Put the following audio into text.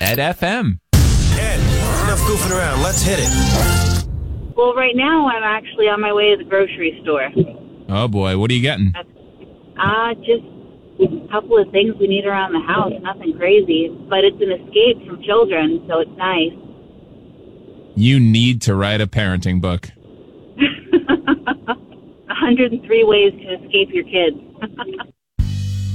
Ed FM. Ed, enough goofing around. Let's hit it. Well, right now I'm actually on my way to the grocery store. Oh, boy. What are you getting? Just a couple of things we need around the house. Nothing crazy, but it's an escape from children, so it's nice. You need to write a parenting book. 103 ways to escape your kids.